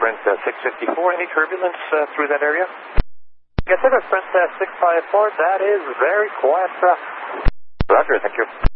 Sprint 654. Any turbulence through that area? Yes, sir, Sprint 654. That is very quiet traffic. Roger, thank you.